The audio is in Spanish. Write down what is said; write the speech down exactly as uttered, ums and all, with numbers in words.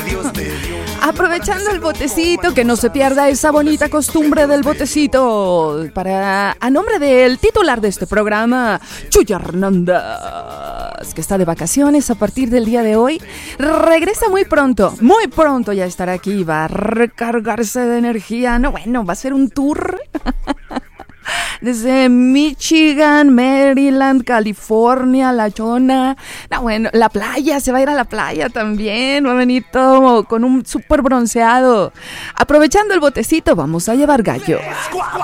Aprovechando el botecito, que no se pierda esa bonita costumbre del botecito. Para, a nombre del titular de este programa, Chuy Hernández, que está de vacaciones a partir del día de hoy, regresa muy pronto, muy pronto ya estará aquí, va a recargarse de energía. No, bueno, va a ser un tour desde Michigan, Maryland, California, La Chona. No, bueno, la playa, se va a ir a la playa también. Va a venir todo con un súper bronceado. Aprovechando el botecito, vamos a llevar gallo.